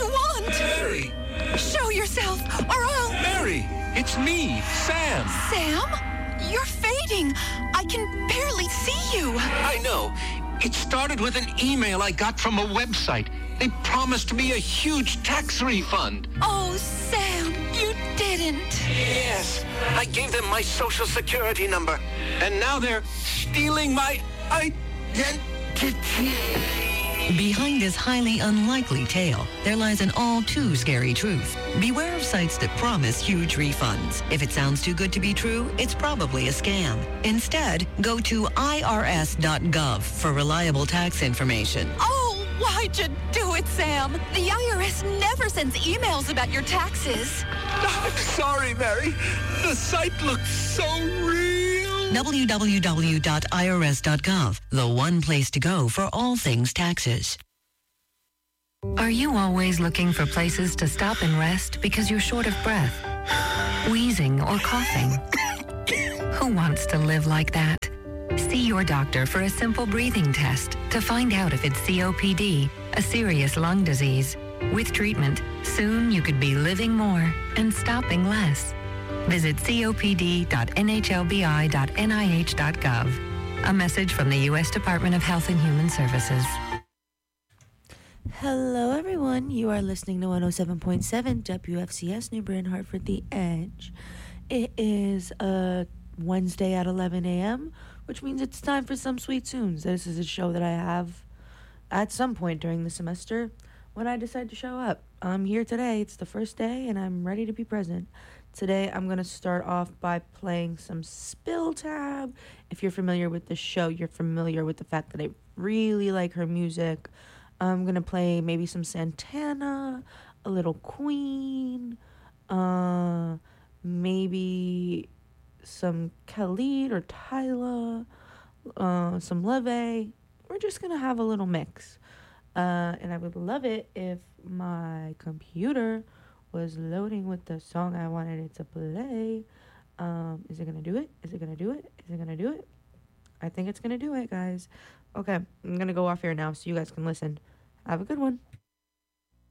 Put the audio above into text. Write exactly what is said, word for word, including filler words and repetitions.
you want? Mary! Show yourself, or I'll... Mary! It's me, Sam! Sam? You're fading. I can barely see you. I know. It started with an email I got from a website. They promised me a huge tax refund. Oh, Sam, you didn't. Yes, I gave them my social security number. And now they're stealing my identity. Behind this highly unlikely tale, there lies an all-too-scary truth. Beware of sites that promise huge refunds. If it sounds too good to be true, it's probably a scam. Instead, go to I R S dot gov for reliable tax information. Oh, why'd you do it, Sam? The I R S never sends emails about your taxes. I'm sorry, Mary. The site looks so real. w w w dot I R S dot gov, the one place to go for all things taxes. Are you always looking for places to stop and rest because you're short of breath, wheezing, or coughing? Who wants to live like that? See your doctor for a simple breathing test to find out if it's C O P D, a serious lung disease. With treatment, soon you could be living more and stopping less. Visit C O P D dot N H L B I dot N I H dot gov. A message from the U S Department of Health and Human Services. Hello, everyone. You are listening to one oh seven point seven W F C S New Britain, Hartford, The Edge. It is a Wednesday at eleven a.m., which means it's time for some sweet tunes. This is a show that I have at some point during the semester when I decide to show up. I'm here today. It's the first day, and I'm ready to be present. Today, I'm going to start off by playing some Spill Tab. If you're familiar with the show, you're familiar with the fact that I really like her music. I'm going to play maybe some Santana, a little Queen, uh, maybe some Khalid or Tyla, uh, some Leve. We're just going to have a little mix. Uh, and I would love it if my computer was loading with the song I wanted it to play. Um, is it going to do it? Is it going to do it? Is it going to do it? I think it's going to do it, guys. Okay, I'm going to go off here now so you guys can listen. Have a good one.